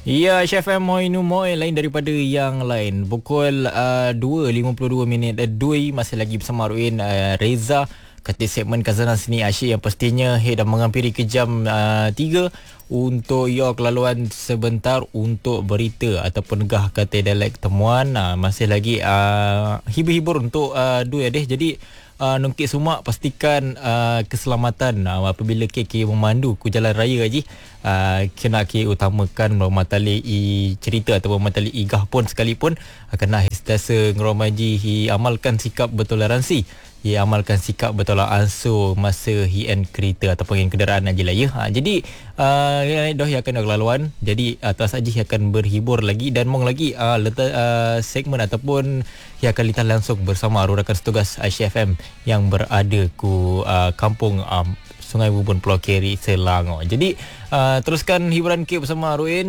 Ya, Chef M Moinu Moy lain daripada yang lain. Pukul 2.52 minit. Dui masih lagi bersama Ruin Reza. Kata segmen Khazanah Seni Asyik yang pastinya dah menghampiri ke jam 3 untuk your kelaluan sebentar untuk berita ataupun negah kata dialek temuan. Masih lagi hibur-hibur untuk Dui deh. Jadi Nongkit Sumak pastikan keselamatan apabila KK memandu ke jalan raya Haji. Kena utamakan matali cerita ataupun matali igah pun sekalipun kena sentiasa ngeromaji amalkan sikap bertoleransi. Ia amalkan sikap bertolak ansur masa hien kereta ataupun kenderaan aja lah ya. Jadi dah akan laluan. Jadi atas aja akan berhibur lagi dan mong lagi segmen ataupun ia akan litas langsung bersama rakan setugas Aisyah FM yang berada ku kampung Sungai Bubun Pulau Keri Selangor. Jadi teruskan hiburan K bersama Ruin.